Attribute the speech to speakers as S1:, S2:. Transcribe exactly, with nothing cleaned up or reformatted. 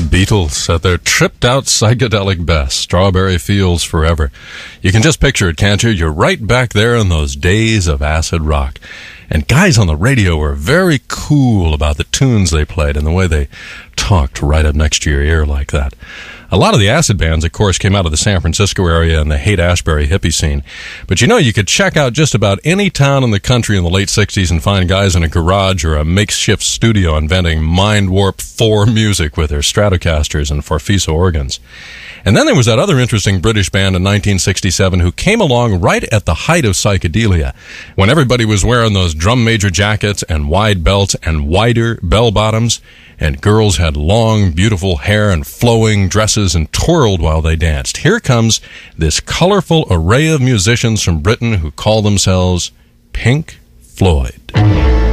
S1: Beatles at their tripped-out psychedelic best, Strawberry Fields Forever. You can just picture it, can't you? You're right back there in those days of acid rock. And guys on the radio were very cool about the tunes they played and the way they talked right up next to your ear like that. A lot of the acid bands, of course, came out of the San Francisco area and the Haight-Ashbury hippie scene. But you know, you could check out just about any town in the country in the late sixties and find guys in a garage or a makeshift studio inventing Mind Warp four music with their Stratocasters and Farfisa organs. And then there was that other interesting British band in nineteen sixty-seven who came along right at the height of psychedelia, when everybody was wearing those drum major jackets and wide belts and wider bell bottoms, and girls had long, beautiful hair and flowing dresses and twirled while they danced. Here comes this colorful array of musicians from Britain who call themselves Pink Floyd.